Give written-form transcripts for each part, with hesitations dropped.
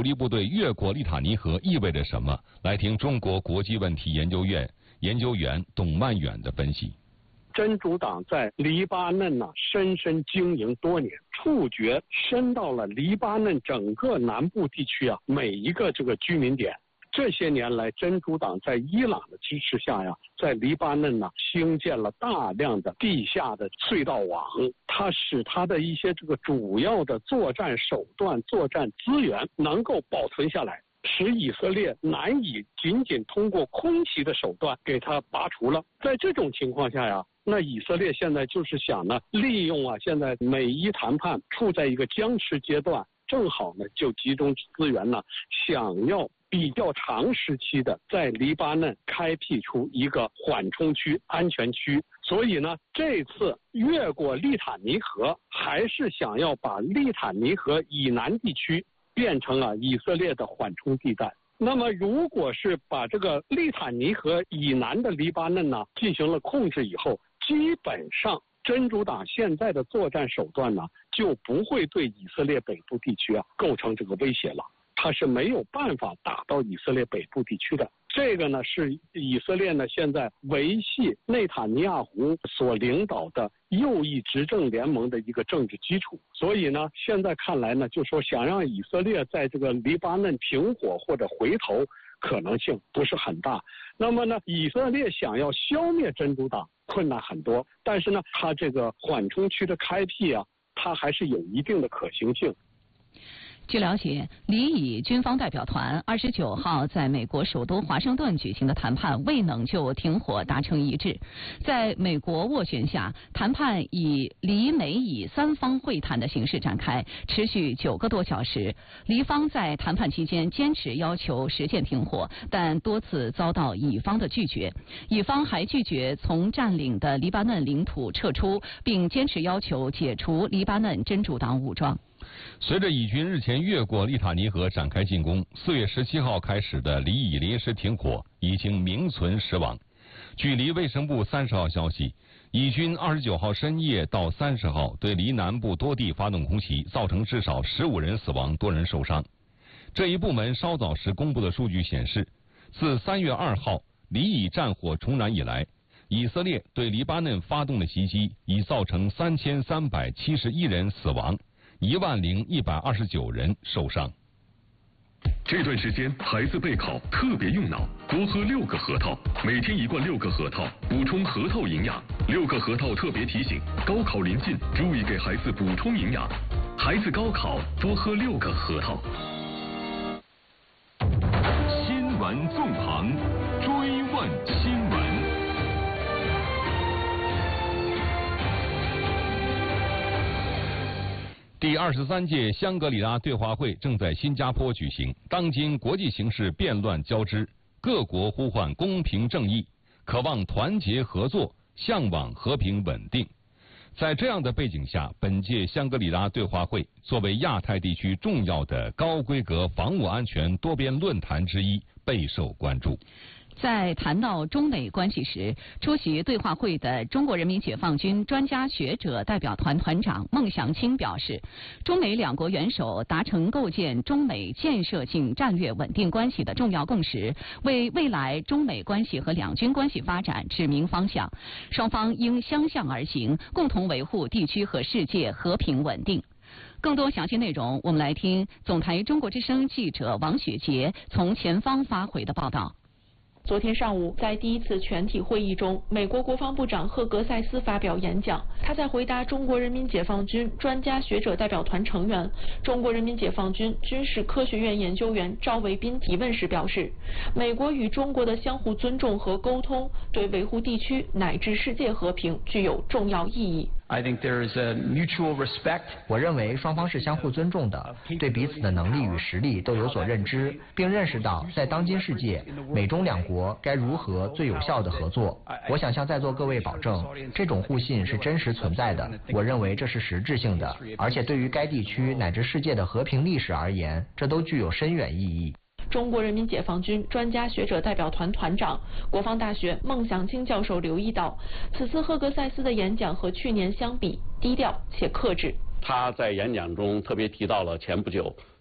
敌部队越过利塔尼河意味着什么？来听中国国际问题研究院研究员董曼远的分析。 真主党在黎巴嫩深深经营多年，触觉伸到了黎巴嫩整个南部地区每一个这个居民点。这些年来，真主党在伊朗的支持下在黎巴嫩兴建了大量的地下的隧道网，它使它的一些这个主要的作战手段、作战资源能够保存下来，使以色列难以仅仅通过空袭的手段给它拔除了。在这种情况下那以色列现在就是想利用现在美伊谈判处在一个僵持阶段，正好就集中资源想要比较长时期的在黎巴嫩开辟出一个缓冲区、安全区。所以这次越过利塔尼河，还是想要把利塔尼河以南地区变成以色列的缓冲地带。那么如果是把这个利塔尼河以南的黎巴嫩进行了控制以后，基本上真主党现在的作战手段就不会对以色列北部地区构成这个威胁了。它是没有办法打到以色列北部地区的。这个是以色列现在维系内塔尼亚胡所领导的右翼执政联盟的一个政治基础。所以现在看来就说想让以色列在这个黎巴嫩停火或者回头可能性不是很大。那么以色列想要消灭真主党困难很多，但是它这个缓冲区的开辟它还是有一定的可行性。 据了解，黎以军方代表团29号在美国首都华盛顿举行的谈判未能就停火达成一致。在美国斡旋下，谈判以黎美以三方会谈的形式展开，持续9个多小时。黎方在谈判期间坚持要求实现停火，但多次遭到以方的拒绝。以方还拒绝从占领的黎巴嫩领土撤出，并坚持要求解除黎巴嫩真主党武装。 随着以军日前越过利塔尼河展开进攻，4月17号开始的黎以临时停火已经名存实亡。据黎卫生部30号消息，以军29号深夜到30号对黎南部多地发动空袭，造成至少15人死亡，多人受伤。这一部门稍早时公布的数据显示，自3月2号黎以战火重燃以来，以色列对黎巴嫩发动的袭击已造成3371人死亡，10129人受伤。 这段时间孩子备考特别用脑，多喝6个核桃，每天1罐6个核桃，补充核桃营养。6个核桃特别提醒：高考临近，注意给孩子补充营养。孩子高考多喝6个核桃。 新闻纵横，追问新闻。 第23届香格里拉对话会正在新加坡举行。当今国际形势变乱交织，各国呼唤公平正义，渴望团结合作，向往和平稳定。在这样的背景下，本届香格里拉对话会作为亚太地区重要的高规格防务安全多边论坛之一，备受关注。 在谈到中美关系时，出席对话会的中国人民解放军专家学者代表团团长孟祥青表示，中美两国元首达成构建中美建设性战略稳定关系的重要共识，为未来中美关系和两军关系发展指明方向。双方应相向而行，共同维护地区和世界和平稳定。更多详细内容，我们来听总台中国之声记者王雪杰从前方发回的报道。 昨天上午，在第一次全体会议中，美国国防部长赫格塞斯发表演讲。他在回答中国人民解放军专家学者代表团成员、中国人民解放军军事科学院研究员赵卫斌提问时表示，美国与中国的相互尊重和沟通，对维护地区乃至世界和平具有重要意义。 I think there is a mutual respect. 我认为双方是相互尊重的，对彼此的能力与实力都有所认知，并认识到在当今世界，美中两国该如何最有效的合作。我想向在座各位保证，这种互信是真实存在的。我认为这是实质性的，而且对于该地区乃至世界的和平历史而言，这都具有深远意义。 中国人民解放军专家学者代表团团长、国防大学孟祥青教授留意到，此次赫格塞斯的演讲和去年相比，低调且克制。 他在演讲中特别提到了前不久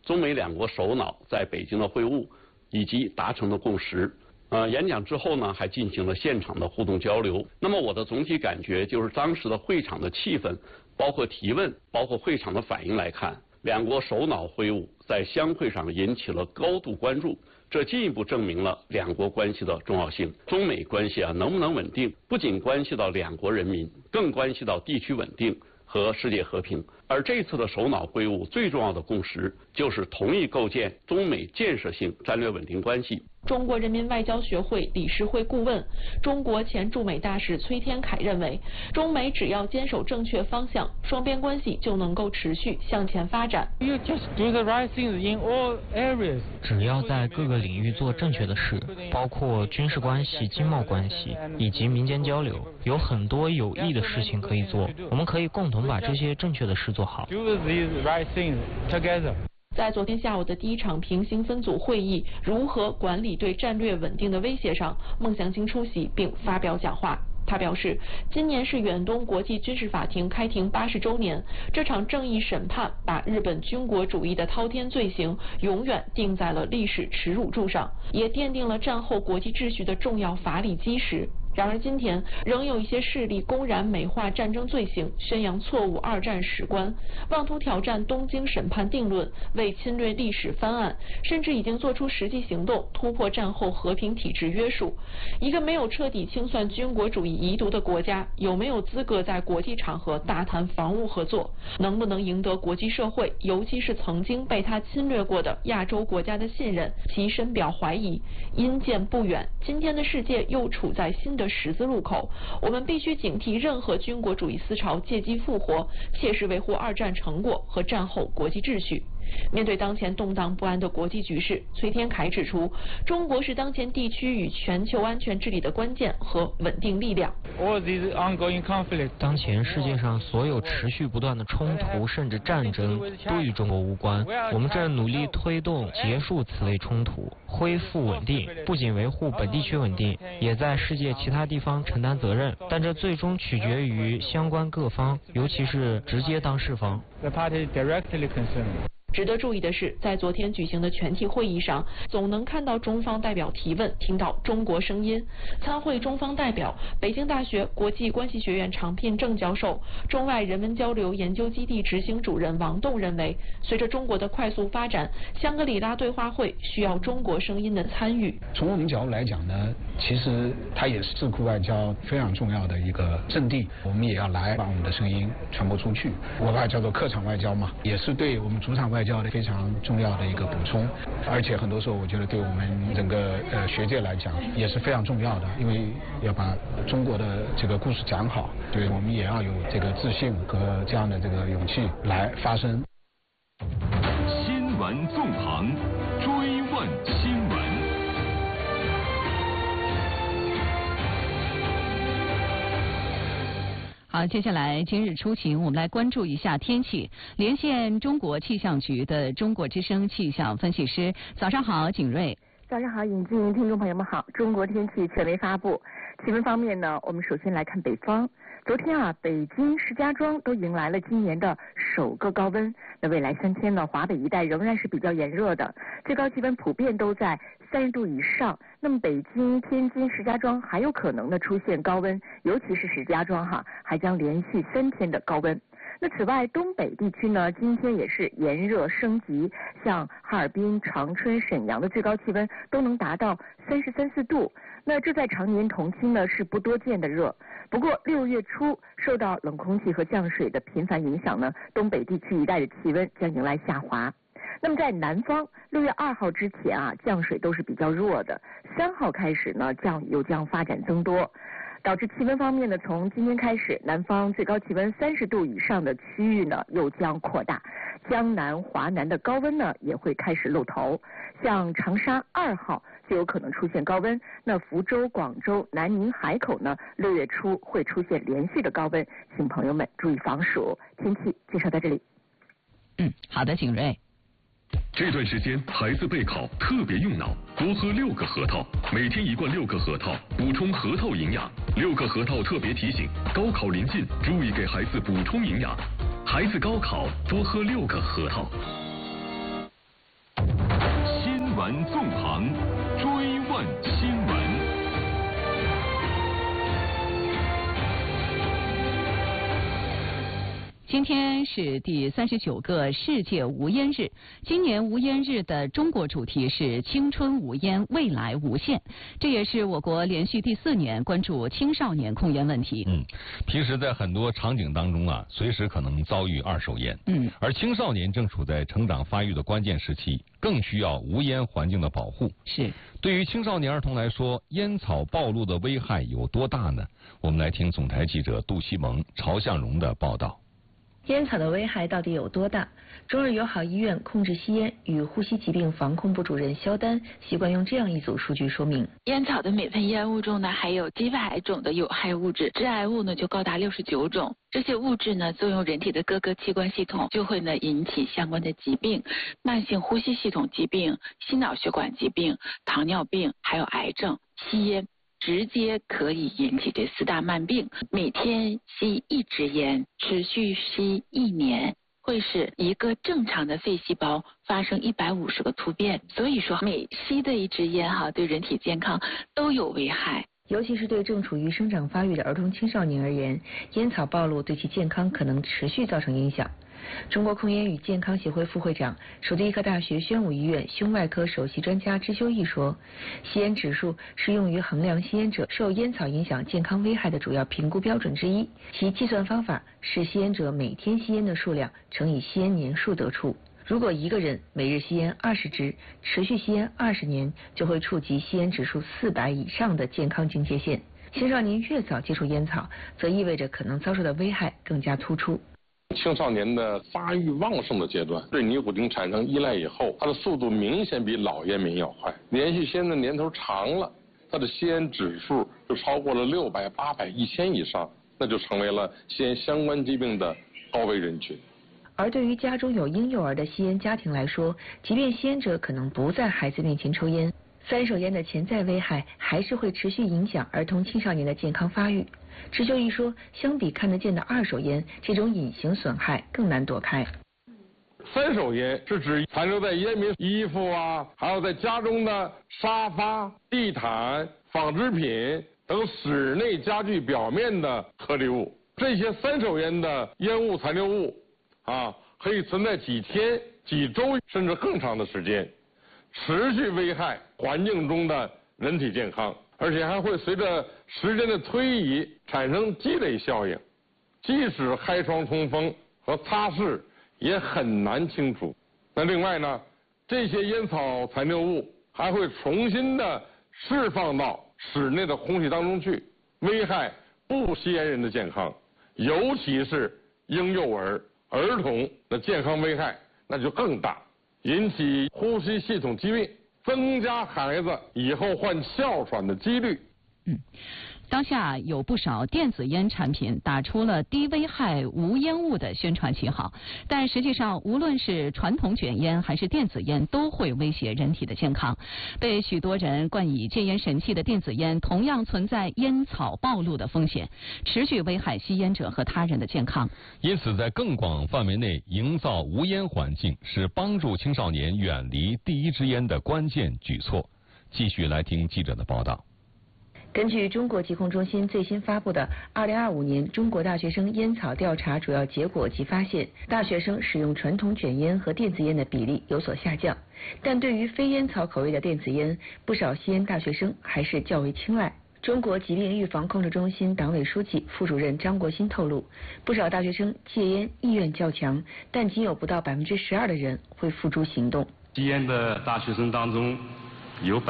中美两国首脑在北京的会晤以及达成的共识。演讲之后呢，还进行了现场的互动交流。那么我的总体感觉就是，当时的会场的气氛，包括提问，包括会场的反应来看，两国首脑会晤在相会上引起了高度关注，这进一步证明了两国关系的重要性。中美关系能不能稳定，不仅关系到两国人民，更关系到地区稳定和世界和平。而这次的首脑会晤最重要的共识就是同意构建中美建设性战略稳定关系。 中国人民外交学会理事会顾问、中国前驻美大使崔天凯认为，中美只要坚守正确方向，双边关系就能够持续向前发展。 只要在各个领域做正确的事，包括军事关系、经贸关系以及民间交流，有很多有益的事情可以做。我们可以共同把这些正确的事做好。 在昨天下午的第一场平行分组会议“如何管理对战略稳定的威胁”上，孟祥青出席并发表讲话。他表示，今年是远东国际军事法庭开庭80周年，这场正义审判把日本军国主义的滔天罪行永远钉在了历史耻辱柱上，也奠定了战后国际秩序的重要法理基石。然而今天仍有一些势力公然美化战争罪行，宣扬错误二战史观，妄图挑战东京审判定论，为侵略历史翻案，甚至已经做出实际行动，突破战后和平体制约束。一个没有彻底清算军国主义遗毒的国家，有没有资格在国际场合大谈防务合作？能不能赢得国际社会，尤其是曾经被他侵略过的亚洲国家的信任？其深表怀疑。因见不远，今天的世界又处在新的十字路口，我们必须警惕任何军国主义思潮借机复活，切实维护二战成果和战后国际秩序。面对当前动荡不安的国际局势，崔天凯指出，中国是当前地区与全球安全治理的关键和稳定力量。 当前世界上所有持续不断的冲突甚至战争都与中国无关，我们正努力推动结束此类冲突，恢复稳定，不仅维护本地区稳定，也在世界其他地方承担责任，但这最终取决于相关各方，尤其是直接当事方。 值得注意的是，在昨天举行的全体会议上，总能看到中方代表提问，听到中国声音。参会中方代表、北京大学国际关系学院常聘正教授、中外人文交流研究基地执行主任王栋认为，随着中国的快速发展，香格里拉对话会需要中国声音的参与。 从我们角度来讲呢，其实它也是智库外交非常重要的一个阵地，我们也要来把我们的声音传播出去。我把它叫做客场外交嘛，也是对我们主场外交的非常重要的一个补充，而且很多时候我觉得对我们整个学界来讲也是非常重要的，因为要把中国的这个故事讲好，对我们也要有这个自信和这样的这个勇气来发声。 新闻纵横，追问新闻。 好，接下来今日出行，我们来关注一下天气。连线中国气象局的中国之声气象分析师，早上好，景瑞。 早上好，尹静，听众朋友们好。中国天气权威发布，气温方面呢，我们首先来看北方。昨天北京、石家庄都迎来了今年的首个高温。那未来3天呢，华北一带仍然是比较炎热的，最高气温普遍都在30度以上。那么北京、天津、石家庄还有可能呢出现高温，尤其是石家庄还将连续3天的高温。那此外，东北地区呢，今天也是炎热升级，像哈尔滨、长春、沈阳的最高气温都能达到33、4度。那这在常年同期呢是不多见的热。不过6月初受到冷空气和降水的频繁影响呢，东北地区一带的气温将迎来下滑。那么在南方，6月2号之前降水都是比较弱的，3号开始呢降雨又将发展增多。导致气温方面呢，从今天开始，南方最高气温30度以上的区域呢又将扩大，江南、华南的高温呢也会开始露头。像长沙2号就有可能出现高温，那福州、广州、南宁、海口呢6月初会出现连续的高温，请朋友们注意防暑。天气介绍到这里。 好的，景瑞。 这段时间孩子备考特别用脑，多喝6个核桃，每天1罐6个核桃，补充核桃营养。6个核桃特别提醒，高考临近，注意给孩子补充营养。孩子高考多喝6个核桃。 晚纵横，追问新闻。 今天是第39个世界无烟日。今年无烟日的中国主题是青春无烟，未来无限。这也是我国连续第4年关注青少年控烟问题。 平时在很多场景当中啊，随时可能遭遇二手烟。而青少年正处在成长发育的关键时期，更需要无烟环境的保护。 是。 对于青少年儿童来说，烟草暴露的危害有多大呢？我们来听总台记者杜西蒙、曹向荣的报道。 烟草的危害到底有多大？中日友好医院控制吸烟与呼吸疾病防控部主任肖丹习惯用这样一组数据说明： 烟草的每份烟雾中呢，含有几百种的有害物质，致癌物呢就高达69种。这些物质呢，作用人体的各个器官系统，就会呢引起相关的疾病，慢性呼吸系统疾病、心脑血管疾病、糖尿病，还有癌症。吸烟直接可以引起这4大慢病。每天吸1支烟，持续吸1年，会使一个正常的肺细胞发生150个突变。所以说，每吸的1支烟对人体健康都有危害。 尤其是对正处于生长发育的儿童青少年而言，烟草暴露对其健康可能持续造成影响。中国控烟与健康协会副会长、首都医科大学宣武医院胸外科首席专家支修义说，吸烟指数是用于衡量吸烟者受烟草影响健康危害的主要评估标准之一，其计算方法是吸烟者每天吸烟的数量乘以吸烟年数得出。如果一个人每日吸烟20支，持续吸烟20年，就会触及吸烟指数400以上的健康警戒线。青少年越早接触烟草，则意味着可能遭受的危害更加突出。 青少年的发育旺盛的阶段，对尼古丁产生依赖以后，它的速度明显比老烟民要快。连续吸烟的年头长了，它的吸烟指数就超过了600、800、1000以上，那就成为了吸烟相关疾病的高危人群。 而对于家中有婴幼儿的吸烟家庭来说，即便吸烟者可能不在孩子面前抽烟，3手烟的潜在危害还是会持续影响儿童青少年的健康发育。支修义说，相比看得见的2手烟，这种隐形损害更难躲开。 3手烟是指残留在烟民衣服还有在家中的沙发、地毯、纺织品等室内家具表面的颗粒物。这些3手烟的烟雾残留物可以存在几天、几周甚至更长的时间，持续危害环境中的人体健康，而且还会随着时间的推移产生积累效应，即使开窗通风和擦拭也很难清除。那另外呢，这些烟草残留物还会重新的释放到室内的空气当中去，危害不吸烟人的健康，尤其是婴幼儿、儿童的健康危害那就更大，引起呼吸系统疾病，增加孩子以后患哮喘的几率。 当下有不少电子烟产品打出了低危害无烟雾的宣传旗号，但实际上无论是传统卷烟还是电子烟都会威胁人体的健康。被许多人冠以戒烟神器的电子烟同样存在烟草暴露的风险，持续危害吸烟者和他人的健康。 因此在更广范围内营造无烟环境是帮助青少年远离第一支烟的关键举措。继续来听记者的报道。 根据中国疾控中心最新发布的2025年中国大学生烟草调查主要结果及发现，大学生使用传统卷烟和电子烟的比例有所下降，但对于非烟草口味的电子烟，不少吸烟大学生还是较为青睐。中国疾病预防控制中心党委书记、副主任张国新透露，不少大学生戒烟意愿较强，但仅有不到12%的人会付诸行动。 吸烟的大学生当中，有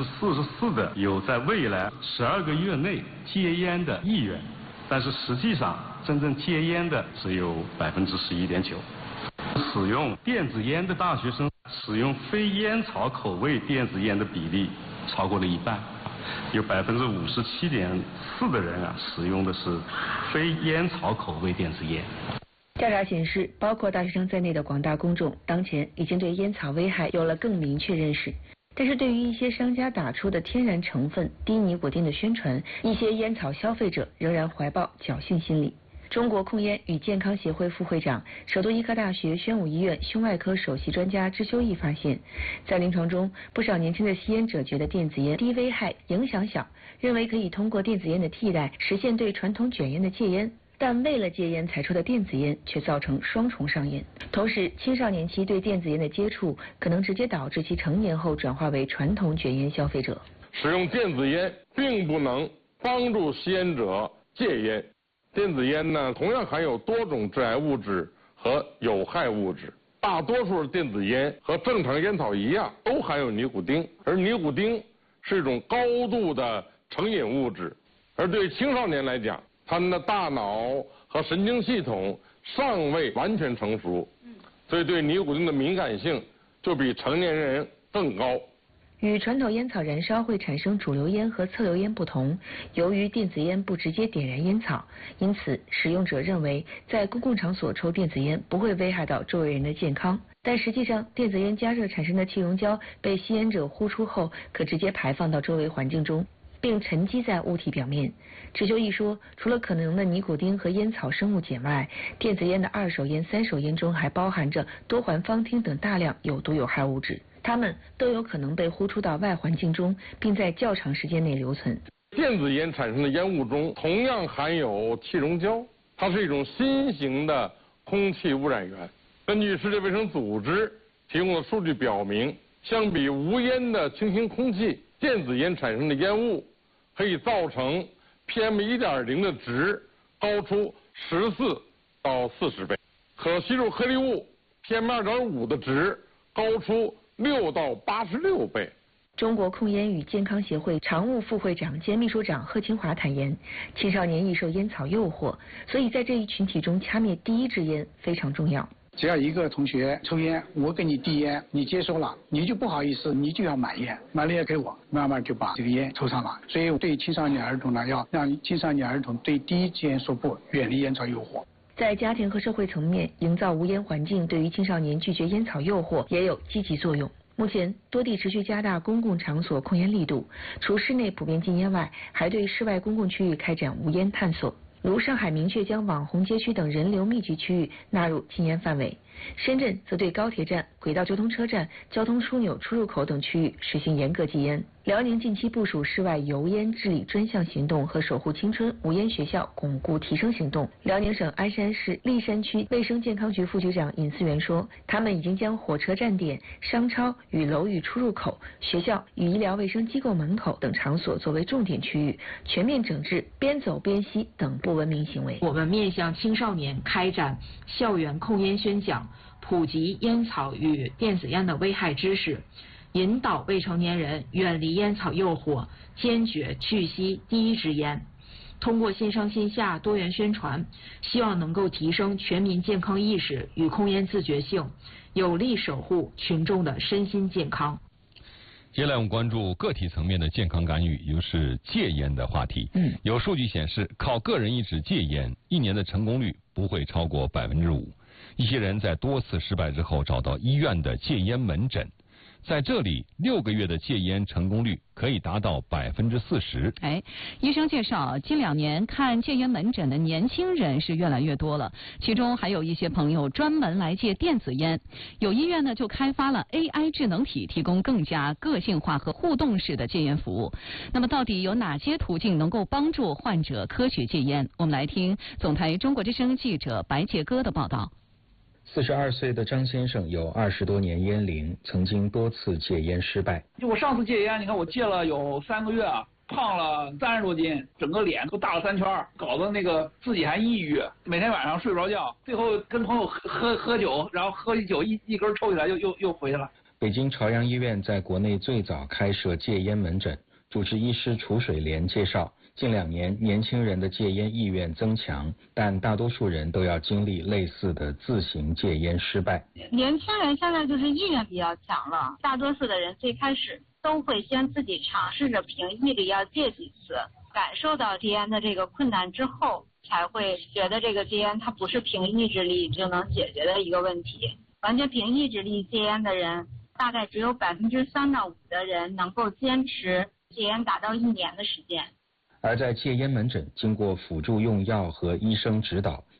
44%的有在未来12个月内戒烟的意愿，但是实际上真正戒烟的只有11.9%。使用电子烟的大学生使用非烟草口味电子烟的比例超过了一半，有57.4%的人使用的是非烟草口味电子烟。 调查显示，包括大学生在内的广大公众当前已经对烟草危害有了更明确认识。但是对于一些商家打出的天然成分低尼古丁的宣传，一些烟草消费者仍然怀抱侥幸心理。 中国控烟与健康协会副会长、首都医科大学宣武医院胸外科首席专家支修义发现，在临床中，不少年轻的吸烟者觉得电子烟低危害、影响小，认为可以通过电子烟的替代实现对传统卷烟的戒烟。但为了戒烟才出的电子烟却造成双重上瘾。同时，青少年期对电子烟的接触可能直接导致其成年后转化为传统卷烟消费者。 使用电子烟并不能帮助吸烟者戒烟。电子烟呢，同样含有多种致癌物质和有害物质。大多数电子烟和正常烟草一样，都含有尼古丁，而尼古丁是一种高度的成瘾物质，而对青少年来讲，他们的大脑和神经系统尚未完全成熟，所以对尼古丁的敏感性就比成年人更高。 与传统烟草燃烧会产生主流烟和侧流烟不同，由于电子烟不直接点燃烟草，因此使用者认为在公共场所抽电子烟不会危害到周围人的健康。但实际上，电子烟加热产生的气溶胶被吸烟者呼出后，可直接排放到周围环境中，并沉积在物体表面。支修义说，除了可能的尼古丁和烟草生物碱外，电子烟的二手烟、三手烟中还包含着多环芳烃等大量有毒有害物质，它们都有可能被呼出到外环境中，并在较长时间内留存。 电子烟产生的烟雾中同样含有气溶胶，它是一种新型的空气污染源。根据世界卫生组织提供的数据表明，相比无烟的清新空气，电子烟产生的烟雾可以造成 PM1.0 的值高出14到40倍，可吸入颗粒物 PM2.5 的值高出6到86倍。 中国控烟与健康协会常务副会长兼秘书长贺清华坦言，青少年易受烟草诱惑，所以在这一群体中掐灭第一支烟非常重要。 只要一个同学抽烟，我给你递烟，你接收了，你就不好意思，你就要买烟，买了烟给我，慢慢就把这个烟抽上了。所以对青少年儿童呢，要让青少年儿童对第一支烟说不，远离烟草诱惑。 在家庭和社会层面营造无烟环境，对于青少年拒绝烟草诱惑也有积极作用。目前，多地持续加大公共场所控烟力度，除室内普遍禁烟外，还对室外公共区域开展无烟探索。如上海明确将网红街区等人流密集区域纳入禁烟范围，深圳则对高铁站、轨道交通车站、交通枢纽出入口等区域实行严格禁烟。辽宁近期部署室外油烟治理专项行动和守护青春无烟学校巩固提升行动。辽宁省鞍山市栗山区卫生健康局副局长尹思源说，他们已经将火车站点、商超与楼宇出入口、学校与医疗卫生机构门口等场所作为重点区域，全面整治边走边吸等不文明行为。 我们面向青少年开展校园控烟宣讲，普及烟草与电子烟的危害知识，引导未成年人远离烟草诱惑，坚决拒吸第一支烟。通过线上线下多元宣传，希望能够提升全民健康意识与控烟自觉性，有力守护群众的身心健康。 接下来我们关注个体层面的健康干预，也就是戒烟的话题。有数据显示，靠个人意志戒烟，1年的成功率不会超过5%。一些人在多次失败之后找到医院的戒烟门诊，在这里6个月的戒烟成功率可以达到40%。 医生介绍，近2年看戒烟门诊的年轻人是越来越多了，其中还有一些朋友专门来戒电子烟。有医院呢就开发了 AI 智能体，提供更加个性化和互动式的戒烟服务。那么到底有哪些途径能够帮助患者科学戒烟？我们来听总台中国之声记者白杰哥的报道。 42岁的张先生有20多年烟龄，曾经多次戒烟失败。 就我上次戒烟，你看我戒了有3个月啊，胖了30多斤，整个脸都大了3圈，搞得那个自己还抑郁，每天晚上睡不着觉，最后跟朋友喝酒，然后喝酒一根抽起来又回去了。 北京朝阳医院在国内最早开设戒烟门诊，主治医师楚水莲介绍，近2年年轻人的戒烟意愿增强，但大多数人都要经历类似的自行戒烟失败。 年轻人现在就是意愿比较强了，大多数的人最开始都会先自己尝试着凭毅力要戒几次，感受到戒烟的这个困难之后，才会觉得这个戒烟它不是凭意志力就能解决的一个问题。完全凭意志力戒烟的人，大概只有3%到5%的人能够坚持戒烟达到1年的时间。 而在戒烟门诊，经过辅助用药和医生指导，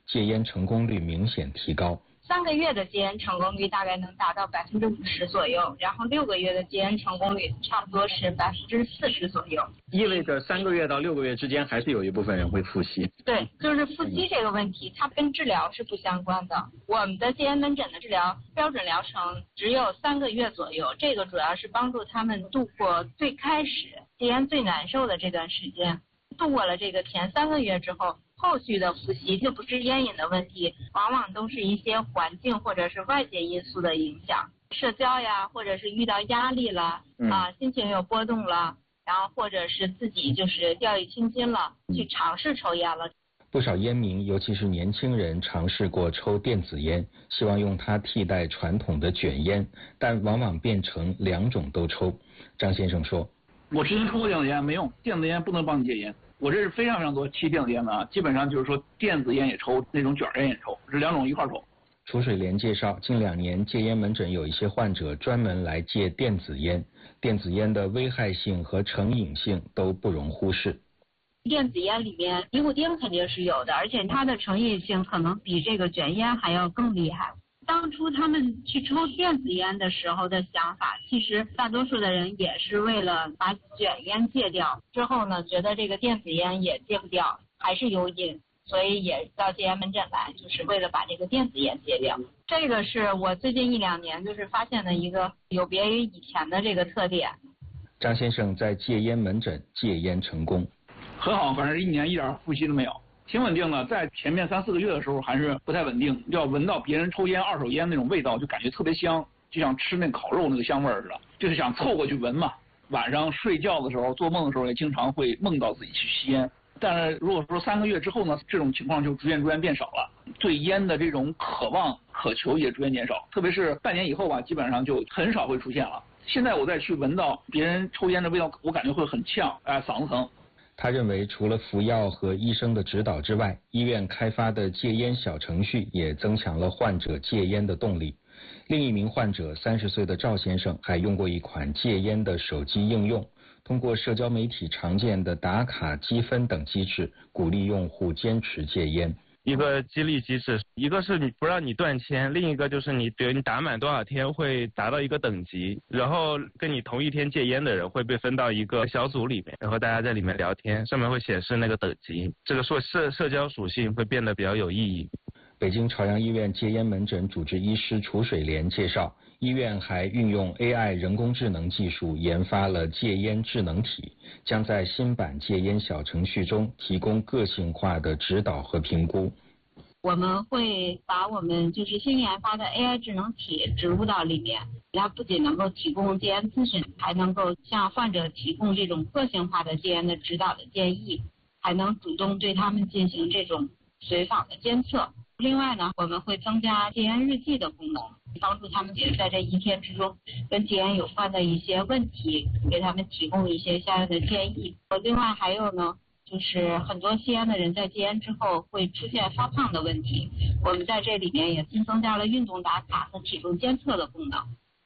戒烟成功率明显提高。 3个月的戒烟成功率大概能达到50%左右，然后6个月的戒烟成功率差不多是40%左右。 意味着3个月到6个月之间还是有一部分人会复吸。 对，就是复吸这个问题，它跟治疗是不相关的。我们的戒烟门诊的治疗标准疗程只有3个月左右，这个主要是帮助他们度过最开始戒烟最难受的这段时间，度过了这个前3个月之后。后续的复吸就不是烟瘾的问题，往往都是一些环境或者是外界因素的影响，社交呀，或者是遇到压力了，心情有波动了，然后或者是自己就是掉以轻心了，去尝试抽烟了。 不少烟民，尤其是年轻人，尝试过抽电子烟，希望用它替代传统的卷烟，但往往变成2种都抽。张先生说：“ 我之前抽过电子烟没用，电子烟不能帮你戒烟。我这是非常非常多吸电子烟的啊，基本上就是说电子烟也抽，那种卷烟也抽，这2种一块抽。” 楚水莲介绍，近2年戒烟门诊有一些患者专门来戒电子烟，电子烟的危害性和成瘾性都不容忽视。 电子烟里面尼古丁肯定是有的，而且它的成瘾性可能比这个卷烟还要更厉害。当初他们去抽电子烟的时候的想法，其实大多数的人也是为了把卷烟戒掉，之后呢觉得这个电子烟也戒不掉，还是有瘾，所以也到戒烟门诊来，就是为了把这个电子烟戒掉。这个是我最近1、2年就是发现的一个有别于以前的这个特点。 张先生在戒烟门诊戒烟成功， 很好，反正1年一点复吸都没有。挺稳定的，在前面3、4个月的时候还是不太稳定，要闻到别人抽烟二手烟那种味道，就感觉特别香，就像吃那烤肉那个香味似的，就是想凑过去闻嘛。晚上睡觉的时候、做梦的时候也经常会梦到自己去吸烟。但是如果说3个月之后呢，这种情况就逐渐变少了，对烟的这种渴望、渴求也逐渐减少，特别是半年以后吧，基本上就很少会出现了。现在我再去闻到别人抽烟的味道，我感觉会很呛，嗓子疼。 他认为，除了服药和医生的指导之外，医院开发的戒烟小程序也增强了患者戒烟的动力。另一名患者30岁的赵先生还用过一款戒烟的手机应用，通过社交媒体常见的打卡积分等机制，鼓励用户坚持戒烟。 一个激励机制，一个是你不让你断签，另一个就是你比如你打满多少天会达到一个等级，然后跟你同一天戒烟的人会被分到一个小组里面，然后大家在里面聊天，上面会显示那个等级，这个说社交属性会变得比较有意义。 北京朝阳医院戒烟门诊主治医师楚水莲介绍，医院还运用 AI 人工智能技术研发了戒烟智能体，将在新版戒烟小程序中提供个性化的指导和评估。 我们会把我们就是新研发的 AI 智能体植入到里面，它不仅能够提供戒烟咨询，还能够向患者提供这种个性化的戒烟的指导的建议，还能主动对他们进行这种随访的监测。另外呢，我们会增加戒烟日记的功能，帮助他们在这1天之中跟戒烟有关的一些问题，给他们提供一些相应的建议。另外还有呢，就是很多吸烟的人在戒烟之后会出现发胖的问题，我们在这里面也新增加了运动打卡和体重监测的功能。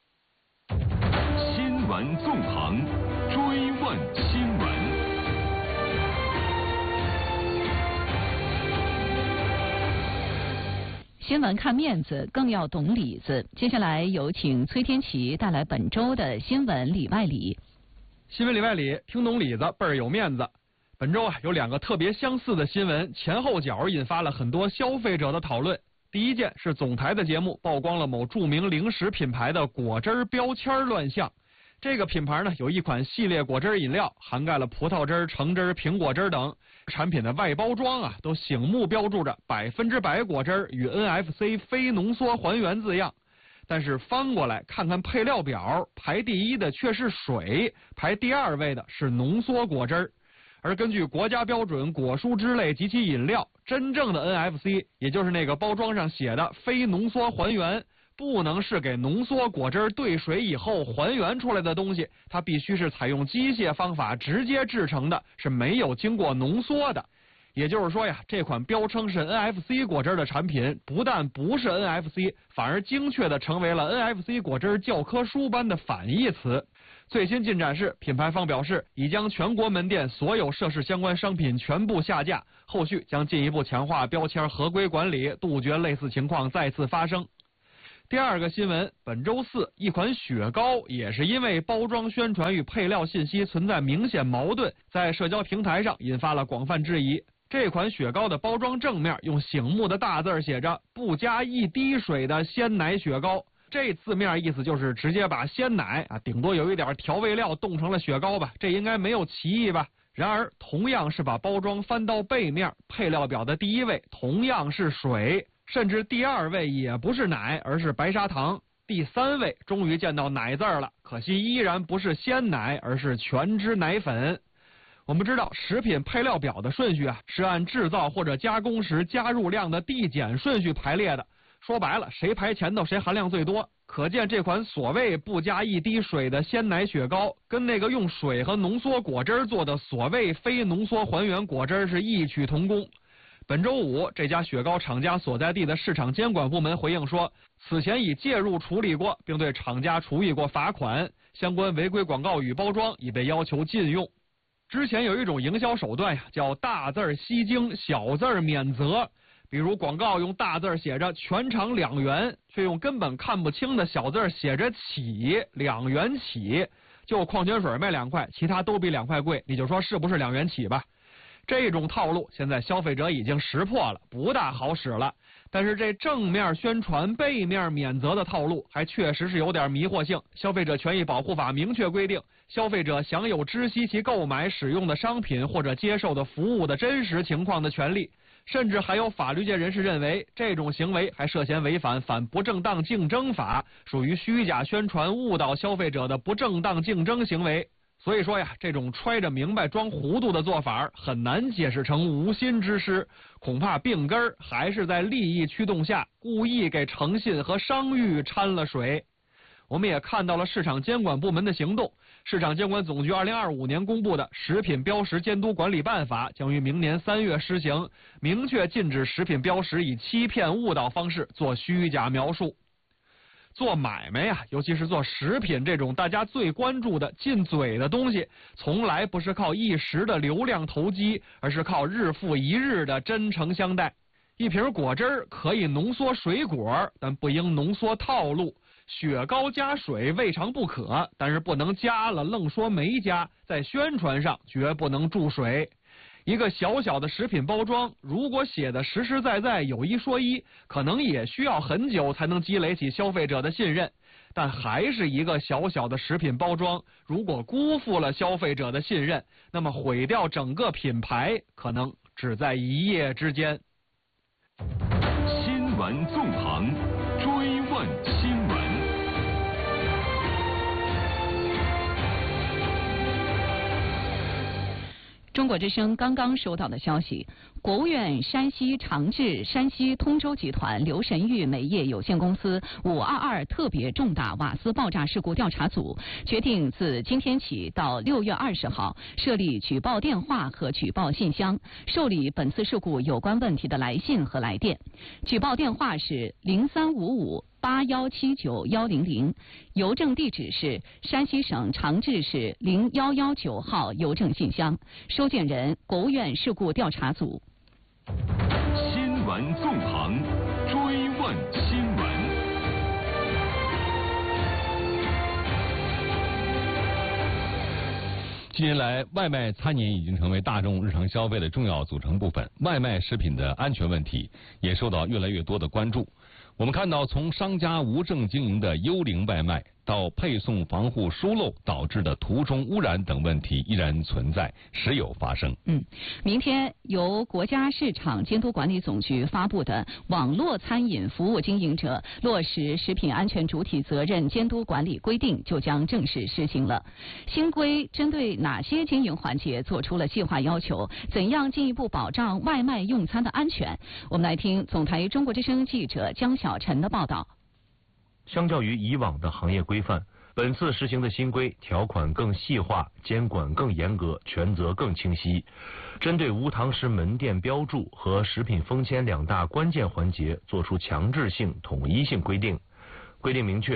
新闻纵横，追问新闻。 新闻看面子，更要懂里子。接下来有请崔天琪带来本周的新闻里外里。 新闻里外里，听懂里子倍儿有面子。本周有2个特别相似的新闻，前后脚引发了很多消费者的讨论。第一件是总台的节目曝光了某著名零食品牌的果汁标签乱象。这个品牌呢有一款系列果汁饮料，涵盖了葡萄汁、橙汁、苹果汁等。产品的外包装都醒目标注着100%果汁与 NFC 非浓缩还原字样。但是翻过来看看配料表，排第1的却是水，排第2位的是浓缩果汁。而根据国家标准果蔬汁类及其饮料，真正的 NFC 也就是那个包装上写的非浓缩还原，不能是给浓缩果汁兑水以后还原出来的东西，它必须是采用机械方法直接制成的，是没有经过浓缩的。也就是说呀，这款标称是 NFC 果汁的产品，不但不是 NFC， 反而精确地成为了 NFC 果汁教科书般的反义词。 最新进展是，品牌方表示已将全国门店所有涉事相关商品全部下架，后续将进一步强化标签合规管理，杜绝类似情况再次发生。第二个新闻，本周四，一款雪糕也是因为包装宣传与配料信息存在明显矛盾，在社交平台上引发了广泛质疑。这款雪糕的包装正面用醒目的大字写着"不加一滴水的鲜奶雪糕"，这字面意思就是直接把鲜奶顶多有一点调味料冻成了雪糕吧，这应该没有歧义吧。然而同样是把包装翻到背面，配料表的第一位同样是水，甚至第二位也不是奶，而是白砂糖，第三位终于见到奶字了，可惜依然不是鲜奶，而是全脂奶粉。我们知道食品配料表的顺序是按制造或者加工时加入量的递减顺序排列的，说白了谁排前头谁含量最多。可见这款所谓不加一滴水的鲜奶雪糕，跟那个用水和浓缩果汁做的所谓非浓缩还原果汁是异曲同工。本周五，这家雪糕厂家所在地的市场监管部门回应说，此前已介入处理过，并对厂家处以过罚款，相关违规广告语包装已被要求禁用。之前有一种营销手段叫大字吸睛，小字免责。比如广告用大字写着全场2元，却用根本看不清的小字写着起，2元起，就矿泉水卖2块，其他都比2块贵，你就说是不是2元起吧？这种套路现在消费者已经识破了，不大好使了。但是这正面宣传背面免责的套路还确实是有点迷惑性。消费者权益保护法明确规定，消费者享有知悉其购买使用的商品或者接受的服务的真实情况的权利。甚至还有法律界人士认为，这种行为还涉嫌违反反不正当竞争法，属于虚假宣传误导消费者的不正当竞争行为。所以说这种揣着明白装糊涂的做法很难解释成无心之失，恐怕病根还是在利益驱动下故意给诚信和商誉掺了水。我们也看到了市场监管部门的行动。市场监管总局2025年公布的《食品标识监督管理办法》将于明年3月施行，明确禁止食品标识以欺骗误导方式做虚假描述。做买卖尤其是做食品这种大家最关注的进嘴的东西，从来不是靠一时的流量投机，而是靠日复一日的真诚相待。一瓶果汁可以浓缩水果，但不应浓缩套路。雪糕加水未尝不可，但是不能加了愣说没加，在宣传上绝不能注水。一个小小的食品包装，如果写的实实在在有一说一，可能也需要很久才能积累起消费者的信任。但还是一个小小的食品包装，如果辜负了消费者的信任，那么毁掉整个品牌可能只在一夜之间。 新闻纵横，追问新闻。 中国之声刚刚收到的消息，国务院山西长治山西通州集团刘神玉煤业有限公司522特别重大瓦斯爆炸事故调查组决定自今天起到6月20号设立举报电话和举报信箱，受理本次事故有关问题的来信和来电。举报电话是035581791000，邮政地址是山西省长治市0119号邮政信箱，收件人国务院事故调查组。 新闻纵横，追问新闻。 近年来，外卖餐饮已经成为大众日常消费的重要组成部分，外卖食品的安全问题也受到越来越多的关注。我们看到，从商家无证经营的幽灵外卖，到配送防护疏漏导致的途中污染等问题依然存在，时有发生。 明天由国家市场监督管理总局发布的《网络餐饮服务经营者落实食品安全主体责任监督管理规定》就将正式施行了。新规针对哪些经营环节做出了细化要求？怎样进一步保障外卖用餐的安全？我们来听总台中国之声记者江小晨的报道。 相较于以往的行业规范，本次实行的新规条款更细化，监管更严格，权责更清晰，针对无堂食门店标注和食品封签2大关键环节作出强制性、统一性规定。规定明确，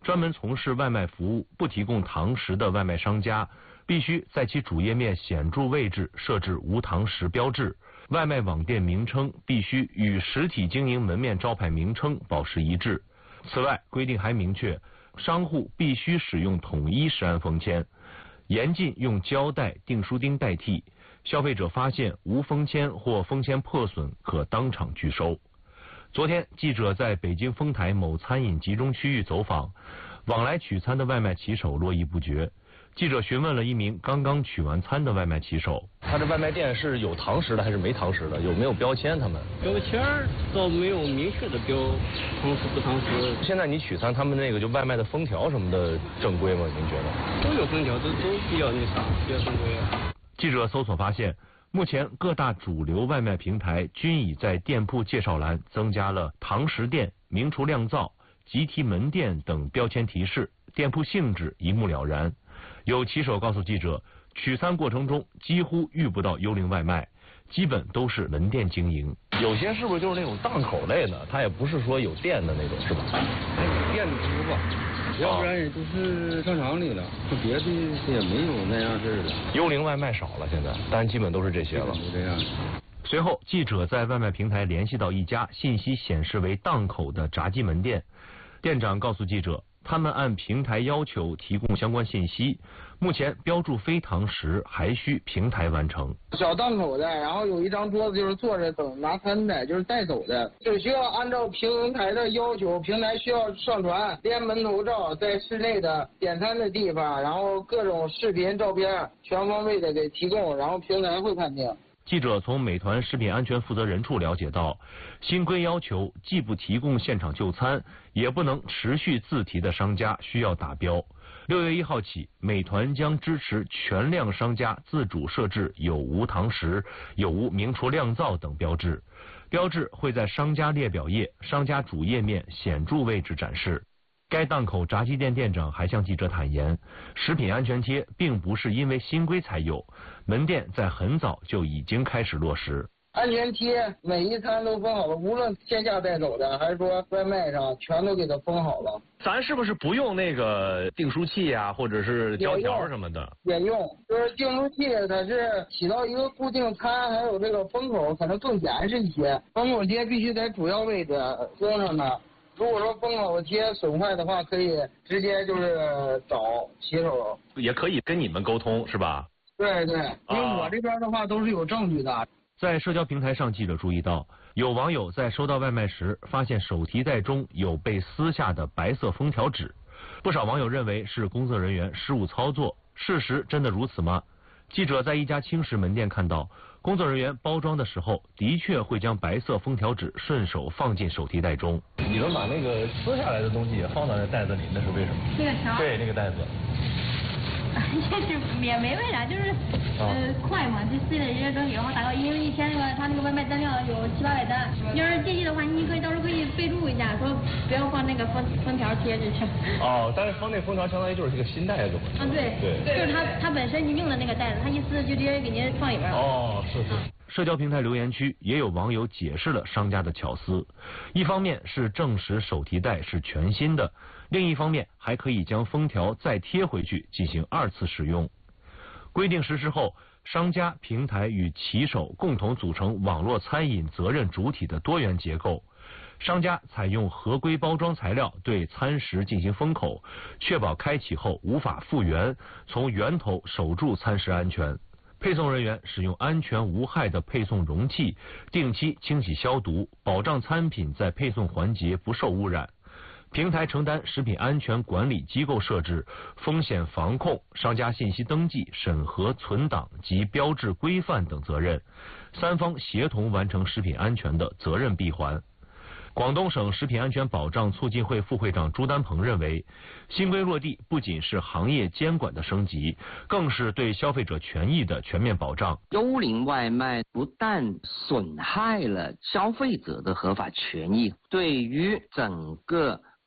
专门从事外卖服务不提供堂食的外卖商家，必须在其主页面显著位置设置无堂食标志，外卖网店名称必须与实体经营门面招牌名称保持一致。此外，规定还明确，商户必须使用统一食安封签，严禁用胶带、订书钉代替。消费者发现无封签或封签破损，可当场拒收。昨天，记者在北京丰台某餐饮集中区域走访，往来取餐的外卖骑手络绎不绝。记者询问了一名刚刚取完餐的外卖骑手， 他这外卖店是有堂食的还是没堂食的？有没有标签？他们标签倒没有明确的标堂食不堂食。 现在你取餐，他们那个就外卖的封条什么的正规吗？您觉得？ 都有封条，都比较那啥，比较正规。 记者搜索发现，目前各大主流外卖平台均已在店铺介绍栏增加了堂食店、明厨亮灶、集体门店等标签提示，店铺性质一目了然。有骑手告诉记者，取餐过程中几乎遇不到幽灵外卖，基本都是门店经营。 有些是不是就是那种档口类的？它也不是说有店的那种，是吧？ 店的不吧，要不然也都是商场里了，别的也没有那样式的。 幽灵外卖少了现在，但基本都是这些了。 都这样。 随后，记者在外卖平台联系到一家信息显示为档口的炸鸡门店，店长告诉记者，他们按平台要求提供相关信息，目前标注非堂食还需平台完成。 小档口的，然后有一张桌子就是坐着等拿餐的，就是带走的，只需要按照平台的要求，平台需要上传连门头照在室内的点餐的地方，然后各种视频照片全方位的给提供，然后平台会判定。 记者从美团食品安全负责人处了解到，新规要求既不提供现场就餐，也不能持续自提的商家需要打标。6月1号起，美团将支持全量商家自主设置有无堂食、有无明厨亮灶等标志，标志会在商家列表页、商家主页面显著位置展示。该档口炸鸡店店长还向记者坦言，食品安全贴并不是因为新规才有，门店在很早就已经开始落实。 安全贴每一餐都封好了，无论线下带走的还是说外卖上，全都给它封好了。 咱是不是不用那个订书器啊，或者是胶条什么的？ 也用，就是订书器它是起到一个固定餐，还有这个封口可能更严实一些。封口贴必须在主要位置封上的。如果说封口贴损坏的话，可以直接就是找骑手， 也可以跟你们沟通，是吧？ 对对，因为我这边的话都是有证据的。 在社交平台上，记者注意到，有网友在收到外卖时，发现手提袋中有被撕下的白色封条纸，不少网友认为是工作人员失误操作，事实真的如此吗？记者在一家轻食门店看到，工作人员包装的时候，的确会将白色封条纸顺手放进手提袋中。 你们把那个撕下来的东西也放到那袋子里，那是为什么？ 那个条？ 对，那个袋子。 就是也没为啥，就是快嘛，就撕了这些东西，然后打个因为一天那个他那个外卖单量有700-800单，要是介意的话，你可以到时候可以备注一下，说不要放那个封条贴进去。 哦，但是放那封条相当于就是这个新袋子嘛。 啊，对，就是他本身就用的那个袋子，他一撕就直接给您放里边了。 哦，是。 社交平台留言区也有网友解释了商家的巧思，一方面是证实手提袋是全新的，另一方面还可以将封条再贴回去进行2次使用。规定实施后，商家、平台与骑手共同组成网络餐饮责任主体的多元结构。商家采用合规包装材料对餐食进行封口，确保开启后无法复原，从源头守住餐食安全。配送人员使用安全无害的配送容器，定期清洗消毒，保障餐品在配送环节不受污染。平台承担食品安全管理机构设置、风险防控、商家信息登记、审核、存档及标志规范等责任，三方协同完成食品安全的责任闭环。广东省食品安全保障促进会副会长朱丹鹏认为，新规落地不仅是行业监管的升级，更是对消费者权益的全面保障。 幽灵外卖不但损害了消费者的合法权益，对于整个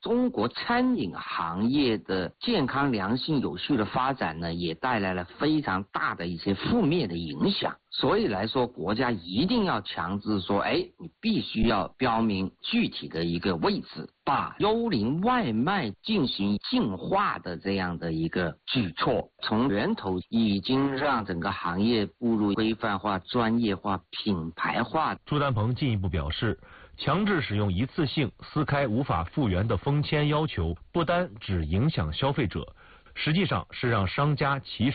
中国餐饮行业的健康、良性、有序的发展呢，也带来了非常大的一些负面的影响。所以来说，国家一定要强制说，你必须要标明具体的一个位置，把幽灵外卖进行净化的这样的一个举措，从源头已经让整个行业步入规范化、专业化、品牌化。 朱丹鹏进一步表示，强制使用一次性、撕开无法复原的封签要求，不单只影响消费者，实际上是让商家骑